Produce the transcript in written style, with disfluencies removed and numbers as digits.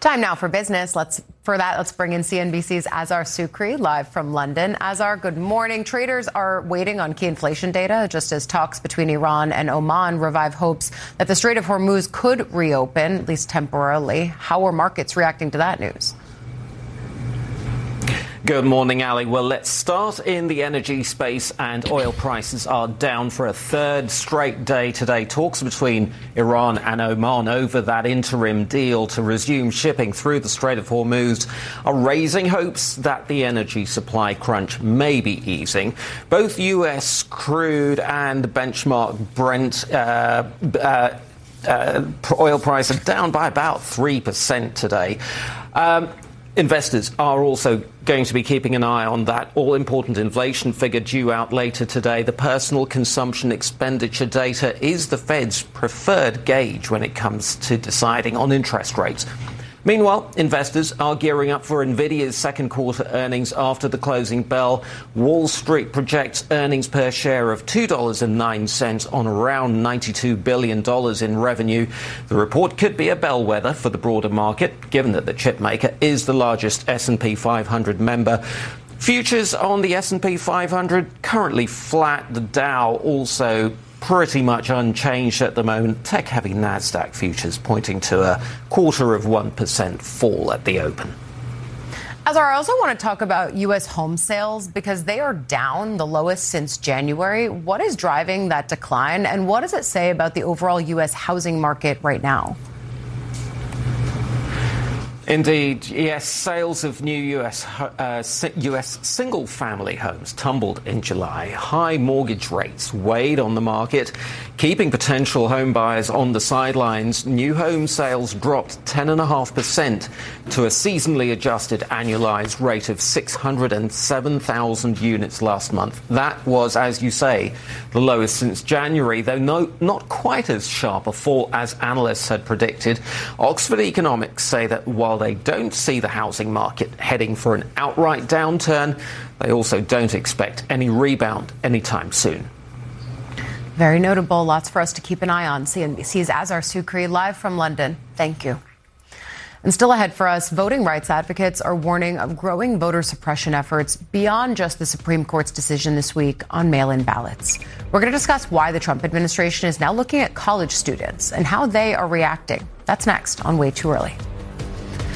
Time now for business. Let's bring in CNBC's Azar Sukri live from London. Azar, good morning. Traders are waiting on key inflation data, just as talks between Iran and Oman revive hopes that the Strait of Hormuz could reopen, at least temporarily. How are markets reacting to that news? Good morning, Ali. Well, let's start in the energy space, and oil prices are down for a third straight day today. Talks between Iran and Oman over that interim deal to resume shipping through the Strait of Hormuz are raising hopes that the energy supply crunch may be easing. Both U.S. crude and benchmark Brent oil price are down by about 3% today. Investors are also going to be keeping an eye on that all-important inflation figure due out later today. The personal consumption expenditure data is the Fed's preferred gauge when it comes to deciding on interest rates. Meanwhile, investors are gearing up for Nvidia's second quarter earnings after the closing bell. Wall Street projects earnings per share of $2.09 on around $92 billion in revenue. The report could be a bellwether for the broader market, given that the chipmaker is the largest S&P 500 member. Futures on the S&P 500 currently flat. The Dow also pretty much unchanged at the moment. Tech-heavy Nasdaq futures pointing to a 0.25% fall at the open. Azar, I also want to talk about U.S. home sales because they are down, the lowest since January. What is driving that decline, and what does it say about the overall U.S. housing market right now? Indeed, yes, sales of new U.S. single-family homes tumbled in July. High mortgage rates weighed on the market, keeping potential home buyers on the sidelines. New home sales dropped 10.5% to a seasonally adjusted annualized rate of 607,000 units last month. That was, as you say, the lowest since January, though not quite as sharp a fall as analysts had predicted. Oxford Economics say that while they don't see the housing market heading for an outright downturn, they also don't expect any rebound anytime soon. Very notable. Lots for us to keep an eye on. CNBC's Azar Sukri live from London. Thank you. And still ahead for us, voting rights advocates are warning of growing voter suppression efforts beyond just the Supreme Court's decision this week on mail-in ballots. We're going to discuss why the Trump administration is now looking at college students and how they are reacting. That's next on Way Too Early.